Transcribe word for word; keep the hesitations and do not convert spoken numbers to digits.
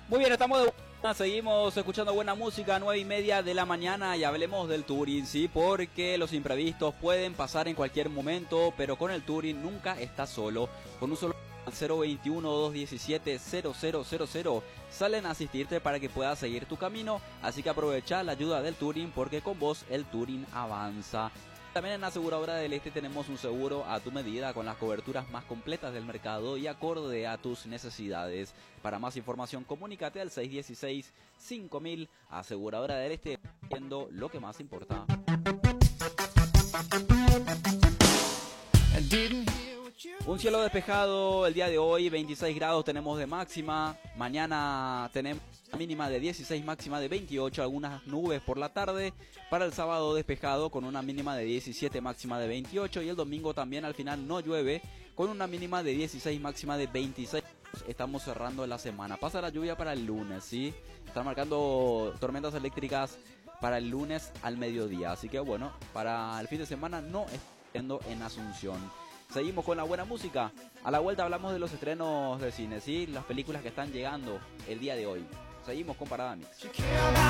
Muy bien, estamos de vuelta, seguimos escuchando buena música, nueve y media de la mañana y hablemos del Touring, ¿sí? Porque los imprevistos pueden pasar en cualquier momento, pero con el Touring nunca estás solo. Con un solo cero veintiuno, dos diecisiete, cero cero cero cero salen a asistirte para que puedas seguir tu camino, así que aprovecha la ayuda del Touring porque con vos el Touring avanza. También en Aseguradora del Este tenemos un seguro a tu medida con las coberturas más completas del mercado y acorde a tus necesidades. Para más información, comunícate al seis uno seis, cinco mil. Aseguradora del Este, haciendo lo que más importa. Un cielo despejado el día de hoy, veintiséis grados tenemos de máxima. Mañana tenemos una mínima de dieciséis, máxima de veintiocho, algunas nubes por la tarde. Para el sábado despejado con una mínima de diecisiete, máxima de veintiocho. Y el domingo también al final no llueve con una mínima de dieciséis, máxima de veintiséis. Estamos cerrando la semana. Pasa la lluvia para el lunes, ¿sí? Están marcando tormentas eléctricas para el lunes al mediodía. Así que bueno, para el fin de semana no está yendo en Asunción. Seguimos con la buena música. A la vuelta hablamos de los estrenos de cine, ¿sí? Las películas que están llegando el día de hoy. Seguimos con Parada Mix.